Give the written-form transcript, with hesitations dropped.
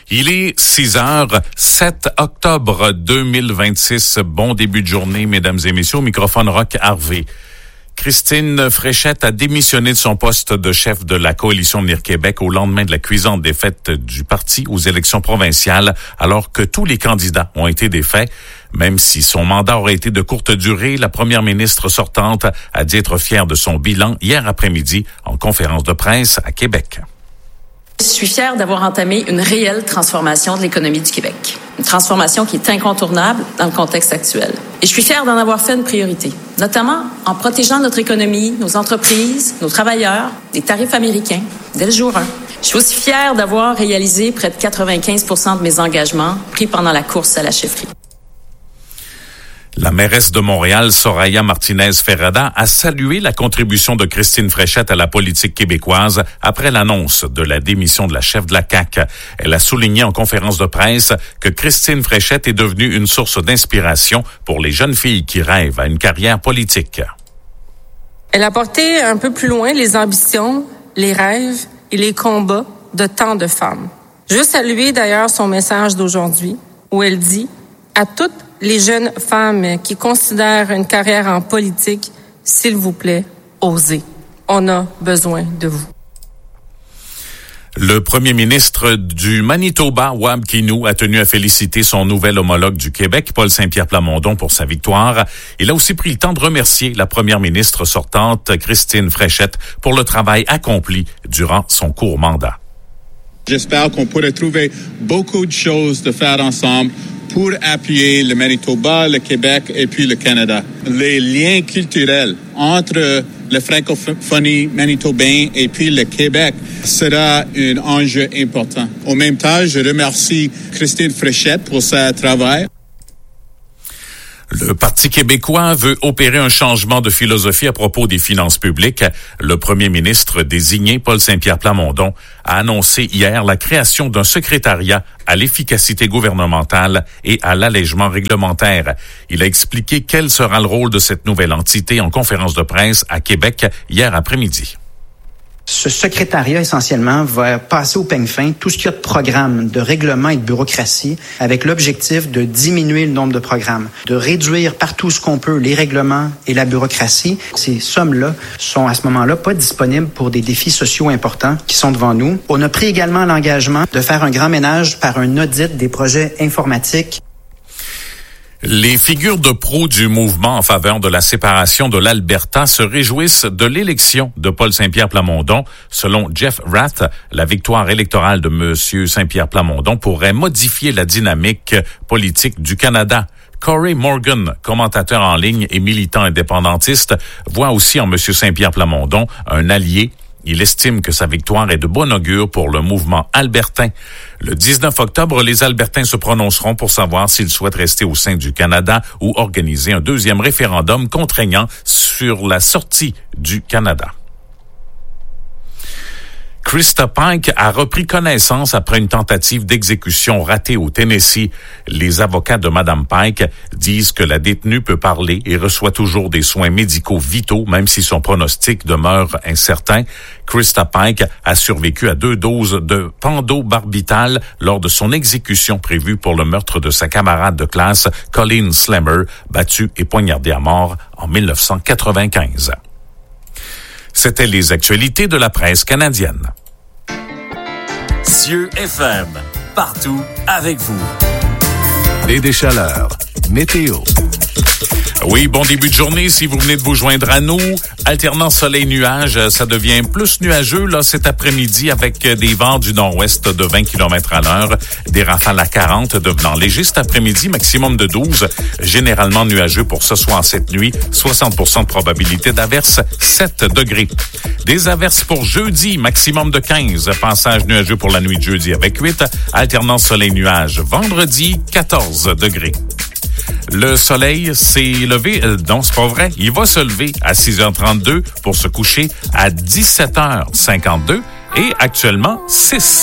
Il est 6h, 7 octobre 2026. Bon début de journée, mesdames et messieurs. Au microphone Roch Harvey. Christine Fréchette a démissionné de son poste de chef de la coalition Venir Québec au lendemain de la cuisante défaite du parti aux élections provinciales, alors que tous les candidats ont été défaits. Même si son mandat aurait été de courte durée, la première ministre sortante a dit être fière de son bilan hier après-midi en conférence de presse à Québec. Je suis fière d'avoir entamé une réelle transformation de l'économie du Québec. Une transformation qui est incontournable dans le contexte actuel. Et je suis fière d'en avoir fait une priorité, notamment en protégeant notre économie, nos entreprises, nos travailleurs, des tarifs américains, dès le jour 1. Je suis aussi fière d'avoir réalisé près de 95% de mes engagements pris pendant la course à la chefferie. La mairesse de Montréal, Soraya Martinez-Ferrada, a salué la contribution de Christine Fréchette à la politique québécoise après l'annonce de la démission de la chef de la CAQ. Elle a souligné en conférence de presse que Christine Fréchette est devenue une source d'inspiration pour les jeunes filles qui rêvent à une carrière politique. Elle a porté un peu plus loin les ambitions, les rêves et les combats de tant de femmes. Je veux saluer d'ailleurs son message d'aujourd'hui où elle dit à toutes les jeunes femmes qui considèrent une carrière en politique, s'il vous plaît, osez. On a besoin de vous. Le premier ministre du Manitoba, Wab Kinew, a tenu à féliciter son nouvel homologue du Québec, Paul Saint-Pierre Plamondon, pour sa victoire. Il a aussi pris le temps de remercier la première ministre sortante, Christine Fréchette, pour le travail accompli durant son court mandat. J'espère qu'on pourrait trouver beaucoup de choses de faire ensemble pour appuyer le Manitoba, le Québec et puis le Canada. Les liens culturels entre la francophonie manitobaine et puis le Québec sera un enjeu important. Au même temps, je remercie Christine Fréchette pour son travail. Le Parti québécois veut opérer un changement de philosophie à propos des finances publiques. Le premier ministre désigné, Paul Saint-Pierre Plamondon, a annoncé hier la création d'un secrétariat à l'efficacité gouvernementale et à l'allègement réglementaire. Il a expliqué quel sera le rôle de cette nouvelle entité en conférence de presse à Québec hier après-midi. Ce secrétariat, essentiellement, va passer au peigne fin tout ce qu'il y a de programmes, de règlements et de bureaucratie, avec l'objectif de diminuer le nombre de programmes, de réduire partout ce qu'on peut les règlements et la bureaucratie. Ces sommes-là sont à ce moment-là pas disponibles pour des défis sociaux importants qui sont devant nous. On a pris également l'engagement de faire un grand ménage par un audit des projets informatiques. Les figures de proue du mouvement en faveur de la séparation de l'Alberta se réjouissent de l'élection de Paul Saint-Pierre Plamondon. Selon Jeff Rath, la victoire électorale de M. Saint-Pierre Plamondon pourrait modifier la dynamique politique du Canada. Corey Morgan, commentateur en ligne et militant indépendantiste, voit aussi en M. Saint-Pierre Plamondon un allié. Il estime que sa victoire est de bon augure pour le mouvement albertain. Le 19 octobre, les Albertains se prononceront pour savoir s'ils souhaitent rester au sein du Canada ou organiser un deuxième référendum contraignant sur la sortie du Canada. Krista Pike a repris connaissance après une tentative d'exécution ratée au Tennessee. Les avocats de Mme Pike disent que la détenue peut parler et reçoit toujours des soins médicaux vitaux, même si son pronostic demeure incertain. Krista Pike a survécu à 2 doses de pentobarbital lors de son exécution prévue pour le meurtre de sa camarade de classe, Colleen Slammer, battue et poignardée à mort en 1995. C'était les actualités de la presse canadienne. Cieux FM, partout avec vous. Des chaleurs, météo. Oui, bon début de journée. Si vous venez de vous joindre à nous, alternance soleil-nuage, ça devient plus nuageux là cet après-midi avec des vents du nord-ouest de 20 km à l'heure, des rafales à 40 devenant légers cet après-midi, maximum de 12, généralement nuageux pour ce soir, cette nuit, 60% de probabilité d'averse, 7 degrés. Des averses pour jeudi, maximum de 15, passage nuageux pour la nuit de jeudi avec 8, alternance soleil-nuage, vendredi, 14 degrés. Le soleil s'est levé, non, c'est pas vrai, il va se lever à 6h32 pour se coucher à 17h52 et actuellement 6.